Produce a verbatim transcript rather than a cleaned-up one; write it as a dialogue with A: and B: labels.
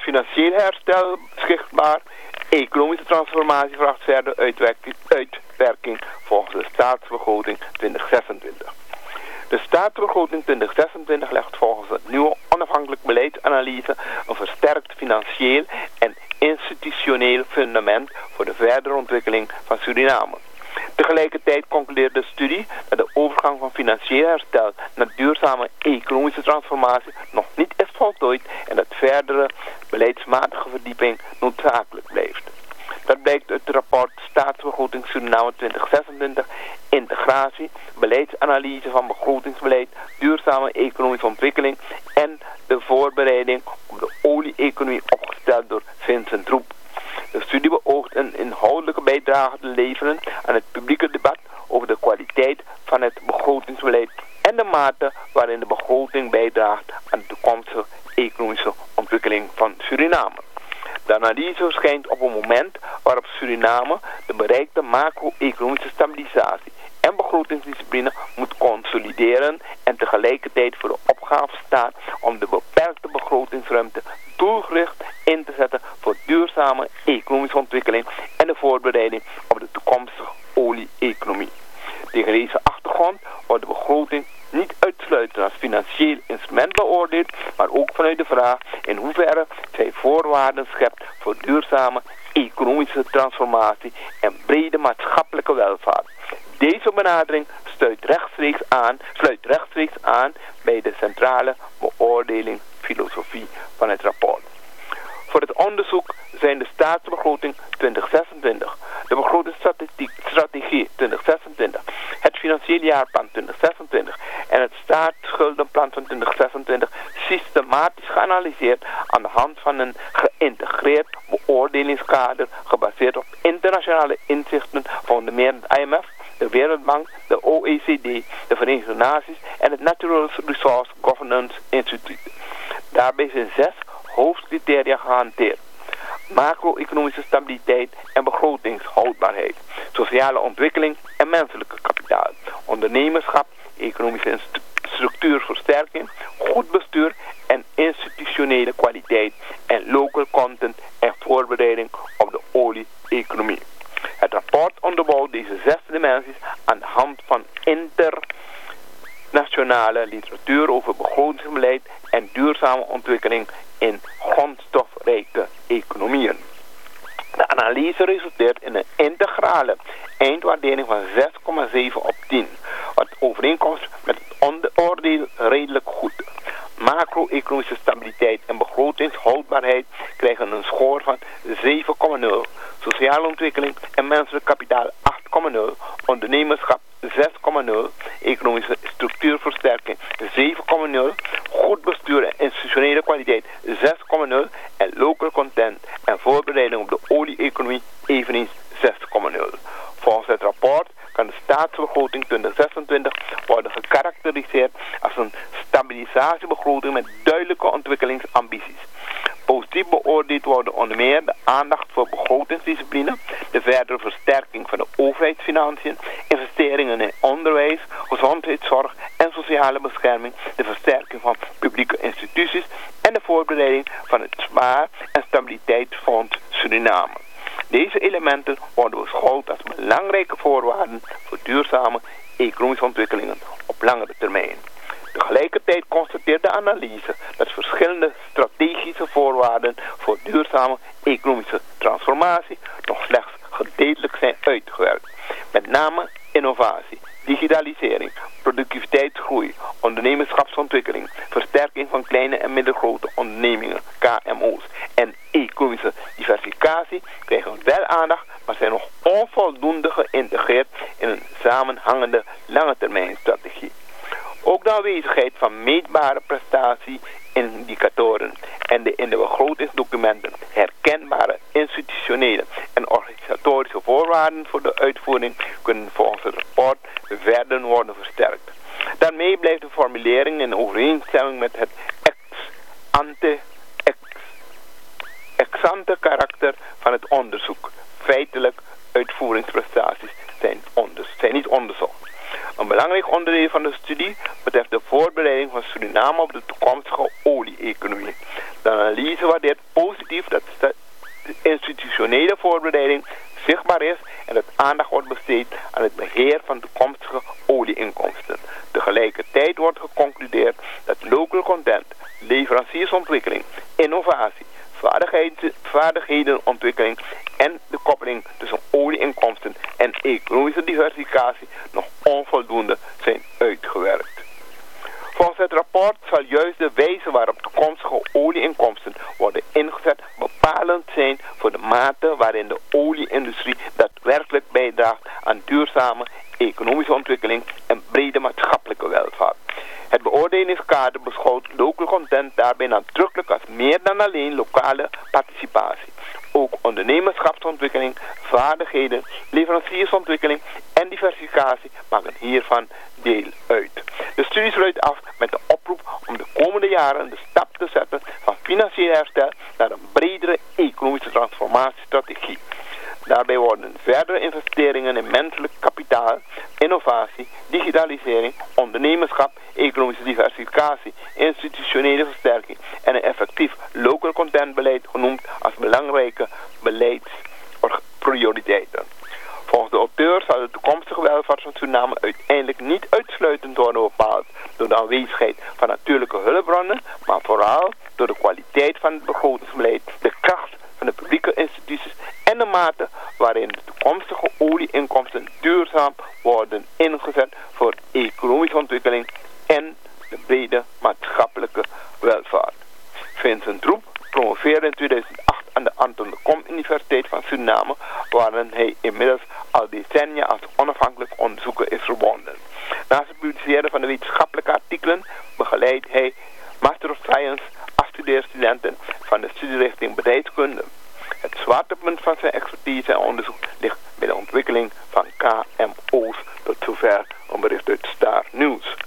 A: financieel herstel zichtbaar. Economische transformatie vraagt verder uitwerking, uitwerking volgens de staatsbegroting twintig zesentwintig. De staatsbegroting twintig zesentwintig legt volgens het nieuwe onafhankelijk beleidsanalyse een versterkt financieel en institutioneel fundament voor de verdere ontwikkeling van Suriname. Tegelijkertijd concludeert de studie dat de overgang van financieel herstel naar duurzame economische transformatie nog niet is voltooid en dat verdere beleidsmatige verdieping noodzakelijk blijft. Dat blijkt uit het rapport Staatsbegroting Suriname twintig zesentwintig, integratie, beleidsanalyse van begrotingsbeleid, duurzame economische ontwikkeling en de voorbereiding op de olie-economie opgesteld door Vincent Roep. De studie beoogt een inhoudelijke bijdrage te leveren aan het publieke debat over de kwaliteit van het begrotingsbeleid en de mate waarin de begroting bijdraagt aan de toekomstige economische ontwikkeling van Suriname. De analyse verschijnt op een moment waarop Suriname de bereikte macro-economische stabilisatie en begrotingsdiscipline moet consolideren en tegelijkertijd voor de opgave staat om de beperkte begrotingsruimte doelgericht in te zetten voor duurzame economische ontwikkeling en de voorbereiding op de toekomstige olie-economie. Tegen deze achtergrond wordt de begroting niet uitsluitend als financieel instrument beoordeeld, maar ook vanuit de vraag in hoeverre zij voorwaarden schept voor duurzame economische transformatie en brede maatschappelijke welvaart. Deze benadering sluit rechtstreeks aan, sluit rechtstreeks aan bij de centrale beoordeling filosofie van het rapport. Voor het onderzoek zijn de staatsbegroting twintig zesentwintig, de begrotingsstrategie twintig zesentwintig, het financiële jaarplan twintig zesentwintig en het staatsschuldenplan van twintig zesentwintig systematisch geanalyseerd aan de hand van een geïntegreerd beoordelingskader gebaseerd op internationale inzichten van onder meer het I M F, de Wereldbank, de O E C D, de Verenigde Naties en het Natural Resource Governance Institute. Daarbij zijn zes hoofdcriteria gehanteerd: macro-economische stabiliteit en begrotingshoudbaarheid, sociale ontwikkeling en menselijke kapitaal, ondernemerschap, economische structuurversterking, goed bestuur en institutionele kwaliteit en local content en voorbereiding op de olie-economie. Het rapport onderbouwt deze zes dimensies aan de hand van internationale literatuur over begrotingsbeleid en duurzame ontwikkeling in grondstofrijke economieën. De analyse resulteert in een integrale eindwaardering van zes komma zeven op tien, wat overeenkomt met het oordeel redelijk goed. Macro-economische stabiliteit en begrotingshoudbaarheid krijgen een score van zeven komma nul, sociale ontwikkeling en menselijk kapitaal acht komma nul, ondernemerschap zes komma nul, economische structuurversterking zeven komma nul, goed bestuur en institutionele kwaliteit zes komma nul en local content en voorbereiding op de olie-economie eveneens zes komma nul. Volgens het rapport kan de staatsbegroting twintig zesentwintig worden gekarakteriseerd als een stabilisatiebegroting met duidelijke ontwikkelingsambities. Positief beoordeeld worden onder meer de aandacht voor begrotingsdiscipline, de verdere versterking van de overheidsfinanciën, investeringen in onderwijs, gezondheidszorg en sociale bescherming, de versterking van publieke instituties en de voorbereiding van het Spaar- en Stabiliteitsfonds Suriname. Deze elementen worden beschouwd als belangrijke voorwaarden voor duurzame economische ontwikkelingen op langere termijn. Tegelijkertijd constateert de analyse dat verschillende strategische voorwaarden voor duurzame economische transformatie nog slechts gedeeltelijk zijn uitgewerkt. Met name innovatie, digitalisering, productiviteitsgroei, ondernemerschapsontwikkeling, versterking van kleine en middelgrote ondernemingen, K M O's en economische diversificatie krijgen wel aandacht, maar zijn nog onvoldoende geïntegreerd in een samenhangende lange termijn strategie. Ook de aanwezigheid van meetbare prestatieindicatoren en de in de begrotingsdocumenten herkenbare institutionele en organisatorische voorwaarden voor de uitvoering kunnen volgens het rapport verder worden versterkt. Daarmee blijft de formulering in overeenstemming met het ex-ante ex, ex-ante karakter van het onderzoek. Feitelijk uitvoeringsprestaties zijn, onder, zijn niet onderzocht. Een belangrijk onderdeel van de studie betreft de voorbereiding van Suriname op de toekomstige olie-economie. De analyse waardeert positief voorbereiding zichtbaar is en dat aandacht wordt besteed aan het beheer van toekomstige olieinkomsten. Tegelijkertijd wordt geconcludeerd dat local content, leveranciersontwikkeling, innovatie, vaardigheden, vaardigheidenontwikkeling en de koppeling tussen olieinkomsten en economische diversificatie nog onvoldoende zijn uitgewerkt. Volgens het rapport zal juist de wijze waarop toekomstige olieinkomsten worden ingezet bepalend zijn voor de mate waarin de olieindustrie daadwerkelijk bijdraagt aan duurzame economische ontwikkeling en brede maatschappelijke welvaart. Het beoordelingskader beschouwt local content daarbij nadrukkelijk als meer dan alleen lokale participatie. Ook ondernemerschapsontwikkeling, vaardigheden, leveranciersontwikkeling en diversificatie maken hiervan deel uit. De studie sluit af met de oproep om de komende jaren de stap te zetten van financieel herstel naar een bredere economische transformatiestrategie. Daarbij worden verdere investeringen in menselijk kapitaal, innovatie, digitalisering, ondernemerschap, economische diversificatie, institutionele versterking en een effectief local content beleid genoemd als belangrijke beleidsprioriteiten. Volgens de auteur zal de toekomstige welvaart van Suriname uiteindelijk niet uitsluitend worden bepaald door de aanwezigheid van natuurlijke hulpbronnen, maar vooral door de kwaliteit van het begrotingsbeleid, de kracht van de publieke instituties en de mate waarin de toekomstige olieinkomsten duurzaam worden ingezet voor economische ontwikkeling en de brede maatschappelijke welvaart. Vincent Roep promoveerde in tweeduizend acht aan de Anton de Kom Universiteit van Suriname, waarin hij inmiddels al decennia als onafhankelijk onderzoeker is verbonden. Naast het publiceren van de wetenschappelijke artikelen begeleidt hij Master of Science afstudeerstudenten van de studierichting bedrijfskunde. Het zwaartepunt van zijn expertise en onderzoek ligt bij de ontwikkeling van K M O's. Tot zover een bericht uit Star News.